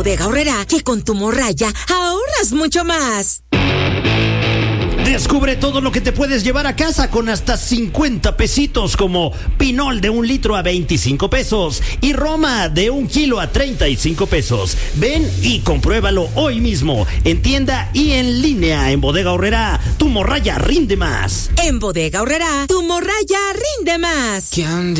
Bodega Aurrerá que con tu morraya ahorras mucho más. Descubre todo lo que te puedes llevar a casa con hasta 50 pesitos, como Pinol de 1 litro a 25 pesos y Roma de 1 kilo a 35 pesos. Ven y compruébalo hoy mismo, en tienda y en línea. En Bodega Aurrerá, tu morralla rinde más. En Bodega Aurrerá, tu morralla rinde más.